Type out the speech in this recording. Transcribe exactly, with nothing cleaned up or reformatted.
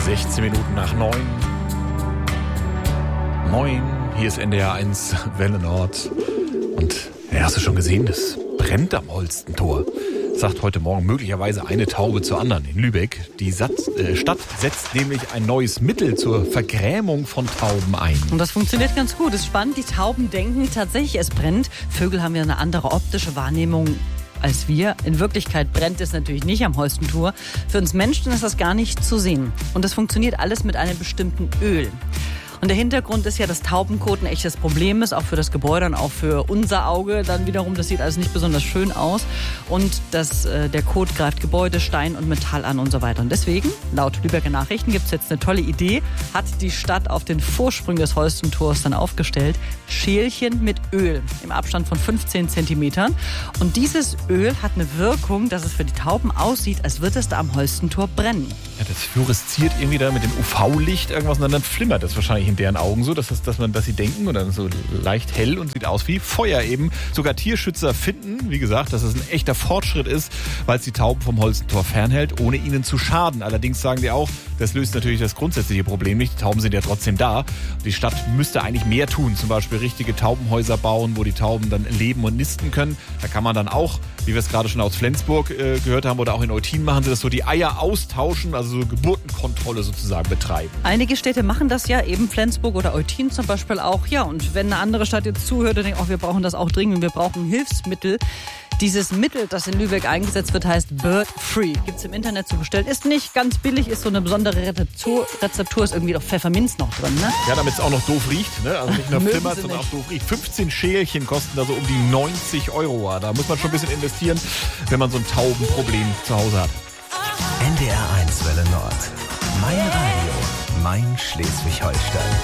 sechzehn Minuten nach neun. Moin, hier ist N D R eins Welle Nord. Und ja, hast du schon gesehen, es brennt am Holstentor. Sagt heute Morgen möglicherweise eine Taube zur anderen in Lübeck. Die Satz, äh, Stadt setzt nämlich ein neues Mittel zur Vergrämung von Tauben ein. Und das funktioniert ganz gut. Es ist spannend, die Tauben denken tatsächlich, es brennt. Vögel haben ja eine andere optische Wahrnehmung als wir. In Wirklichkeit brennt es natürlich nicht am Holstentor. Für uns Menschen ist das gar nicht zu sehen. Und das funktioniert alles mit einem bestimmten Öl. Und der Hintergrund ist ja, dass Taubenkot ein echtes Problem ist, auch für das Gebäude und auch für unser Auge dann wiederum. Das sieht alles nicht besonders schön aus. Und das, äh, der Kot greift Gebäude, Stein und Metall an und so weiter. Und deswegen, laut Lübecker Nachrichten, gibt es jetzt eine tolle Idee. Hat die Stadt auf den Vorsprung des Holstentors dann aufgestellt. Schälchen mit Öl im Abstand von fünfzehn Zentimetern. Und dieses Öl hat eine Wirkung, dass es für die Tauben aussieht, als würde es da am Holstentor brennen. Ja, das fluoresziert irgendwie da mit dem U V-Licht irgendwas und dann flimmert das wahrscheinlich in deren Augen so, dass, das, dass, man, dass sie denken und dann so leicht hell und sieht aus wie Feuer eben. Sogar Tierschützer finden, wie gesagt, dass es ein echter Fortschritt ist, weil es die Tauben vom Holstentor fernhält, ohne ihnen zu schaden. Allerdings sagen die auch, das löst natürlich das grundsätzliche Problem nicht. Die Tauben sind ja trotzdem da. Die Stadt müsste eigentlich mehr tun, zum Beispiel richtige Taubenhäuser bauen, wo die Tauben dann leben und nisten können. Da kann man dann auch, wie wir es gerade schon aus Flensburg äh, gehört haben oder auch in Eutin machen sie das so, die Eier austauschen, also so Geburtenkontrolle sozusagen betreiben. Einige Städte machen das ja, eben Flensburg oder Eutin zum Beispiel auch. Ja, und wenn eine andere Stadt jetzt zuhört und denkt, oh, wir brauchen das auch dringend, wir brauchen Hilfsmittel. Dieses Mittel, das in Lübeck eingesetzt wird, heißt Bird Free. Gibt es im Internet zu bestellen. Ist nicht ganz billig, ist so eine besondere Rezeptur, Rezeptur ist irgendwie doch Pfefferminz noch drin, ne? Ja, damit es auch noch doof riecht, ne? Also nicht nur Mögen flimmert, sie sondern nicht. auch doof riecht. fünfzehn Schälchen kosten da so um die neunzig Euro. Da muss man schon ein bisschen investieren, wenn man so ein Taubenproblem zu Hause hat. N D R eins Welle Nord. Mein Radio, mein Schleswig-Holstein.